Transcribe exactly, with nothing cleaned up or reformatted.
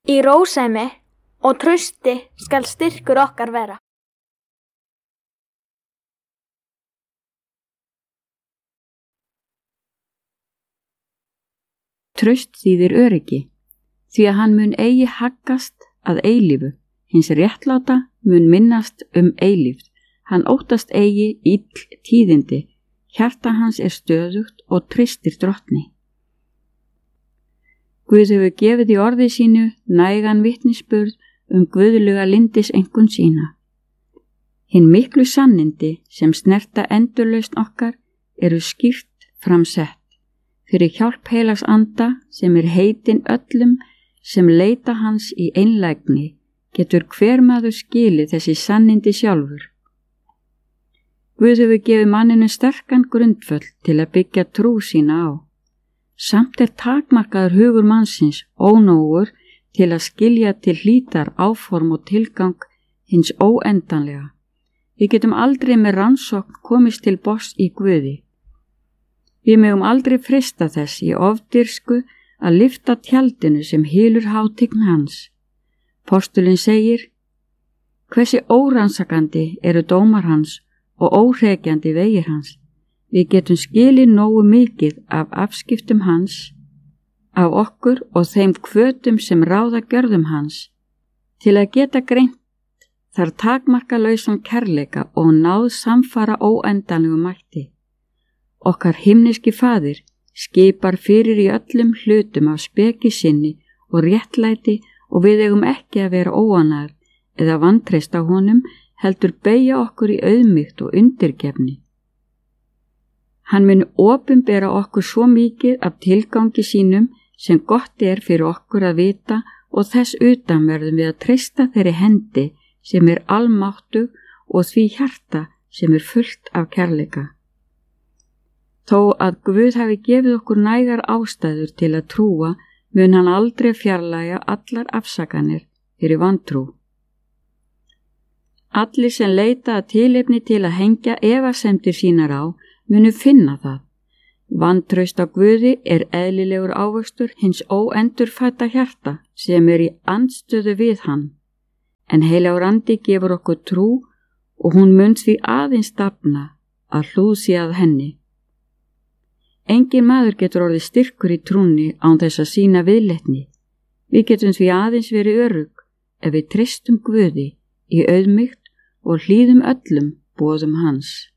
Í rósemi og trausti skal styrkur okkar vera. Traust þýðir öryggi, því að hann mun eigi haggast að eilífu, hins réttláta mun minnast um eilífð, hann óttast eigi ill tíðindi, hjarta hans er stöðugt og treystir drottni. Guð hefur gefið í orði sínu nægan vitnisburð um guðlega lyndis einkunn sína. Hinn miklu sannindi sem snerta endurlausn okkar eru skýrt framsett fyrir hjálp heilags anda sem er heitin öllum sem leita hans í einlægni, getur hver maður skilið þessi sannindi sjálfur. Guð hefur gefið manninu sterkan grundvöll til að byggja trú sína á. Samt er takmarkaður hugur mannsins ónógur til að skilja til hlítar áform og tilgang hins óendanlega. Við getum aldrei með rannsókn komist til botns í Guði. Við megum aldrei freista þess í ofdyrsku að lyfta tjaldinu sem hylur hátign hans. Postulinn segir: hversi órannsakandi eru dómar hans og óhrekjandi vegir hans. Við getum skilið nógu mikið af afskiptum hans, af okkur og þeim hvötum sem ráða gjörðum hans, til að geta greint þar takmarkalausan kærleika og náð samfara óendanlegu mætti. Okkar himneski faðir skipar fyrir í öllum hlutum af speki sinni og réttlæti og við eigum ekki að vera óanaðir eða vantreysta honum, heldur beygja okkur í auðmýkt og undirgefni. Hann mun opinbera okkur svo mikið af tilgangi sínum sem gott er fyrir okkur að vita og þess utan verðum við að treysta þeirri hendi sem er almáttug og því hjarta sem er fullt af kærleika. Þó að Guð hafi gefið okkur nægar ástæður til að trúa, mun hann aldrei fjarlægja allar afsakanir fyrir vantrú. Allir sem leita að tilefni til að hengja efasemdir sínar á, munu finna það. Vantraust á Guði er eðlilegur ávöxtur hins óendurfædda hjarta sem er í andstöðu við hann, en heilagur andi gefur okkur trú og hún mun því aðeins dafna að hlúðsí að henni. Engin maður getur orðið styrkur í trúnni án þess að sýna viðleitni. Við getum því aðeins verið örugg ef við treystum Guði í auðmýkt og hlýðum öllum boðum hans.